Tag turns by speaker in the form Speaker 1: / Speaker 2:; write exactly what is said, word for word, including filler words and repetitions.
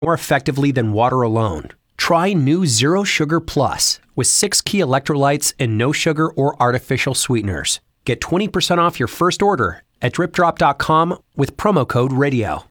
Speaker 1: more effectively than water alone. Try new Zero Sugar Plus with six key electrolytes and no sugar or artificial sweeteners. Get twenty percent off your first order at drip drop dot com with promo code radio.